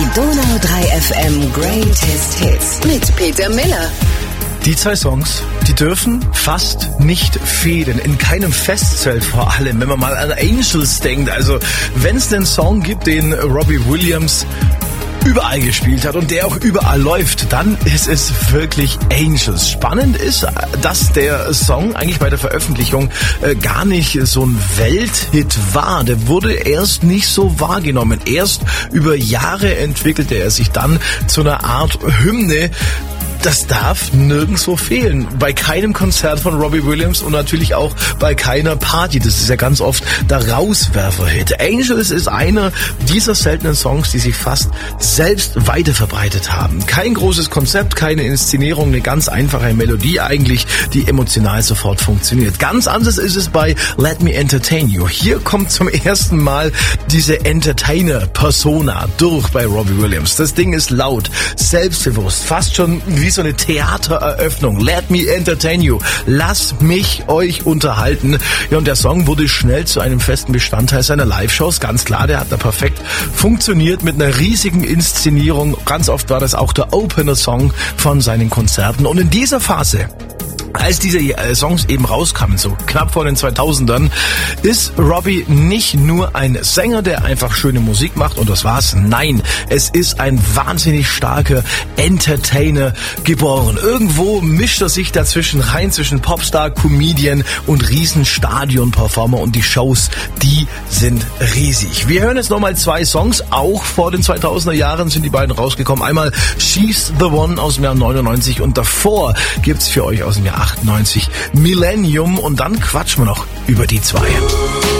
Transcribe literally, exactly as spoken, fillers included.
Donau drei F M Greatest Hits mit Peter Miller. Die zwei Songs, die dürfen fast nicht fehlen, in keinem Festzelt vor allem, wenn man mal an Angels denkt. Also wenn es den Song gibt, den Robbie Williams überall gespielt hat und der auch überall läuft, dann ist es wirklich Angels. Spannend ist, dass der Song eigentlich bei der Veröffentlichung äh, gar nicht so ein Welthit war. Der wurde erst nicht so wahrgenommen. Erst über Jahre entwickelte er sich dann zu einer Art Hymne. Das darf nirgendwo fehlen. Bei keinem Konzert von Robbie Williams und natürlich auch bei keiner Party. Das ist ja ganz oft der Rauswerfer-Hit. Angels ist einer dieser seltenen Songs, die sich fast selbst weiterverbreitet haben. Kein großes Konzept, keine Inszenierung, eine ganz einfache Melodie eigentlich, die emotional sofort funktioniert. Ganz anders ist es bei Let Me Entertain You. Hier kommt zum ersten Mal diese Entertainer-Persona durch bei Robbie Williams. Das Ding ist laut, selbstbewusst, fast schon wie so eine Theatereröffnung. Let me entertain you. Lass mich euch unterhalten. Ja, und der Song wurde schnell zu einem festen Bestandteil seiner Live-Shows. Ganz klar, der hat da perfekt funktioniert mit einer riesigen Inszenierung. Ganz oft war das auch der Opener-Song von seinen Konzerten. Und in dieser Phase, als diese Songs eben rauskamen, so knapp vor den zweitausendern, ist Robbie nicht nur ein Sänger, der einfach schöne Musik macht und das war's. Nein, es ist ein wahnsinnig starker Entertainer geboren. Irgendwo mischt er sich dazwischen rein, zwischen Popstar, Comedian und Riesenstadion-Performer, und die Shows, die sind riesig. Wir hören jetzt nochmal zwei Songs, auch vor den zweitausender Jahren sind die beiden rausgekommen. Einmal She's the One aus dem Jahr neunundneunzig und davor gibt's für euch aus dem Jahr achtundneunzig Millennium, und dann quatschen wir noch über die zwei.